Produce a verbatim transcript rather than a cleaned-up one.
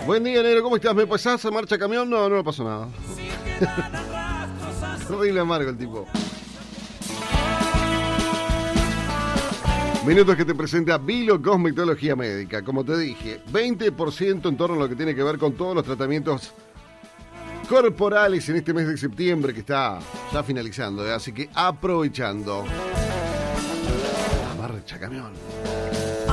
Buen día, negro, ¿cómo estás? ¿Me pasás a marcha camión? No, no me pasó nada. Horrible amargo el tipo. Minutos que te presenta Vilo Cosmetología Médica. Como te dije, veinte por ciento en torno a lo que tiene que ver con todos los tratamientos corporales en este mes de septiembre que está ya finalizando, ¿eh? Así que aprovechando. La marcha camión.